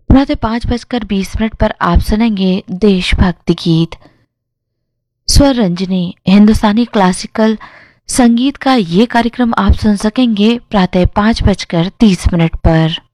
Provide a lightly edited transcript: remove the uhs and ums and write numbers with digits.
प्रातः 5:20 पर आप सुनेंगे देशभक्ति गीत। स्वर रंजनी हिंदुस्तानी क्लासिकल संगीत का ये कार्यक्रम आप सुन सकेंगे प्रातः 5:30 पर।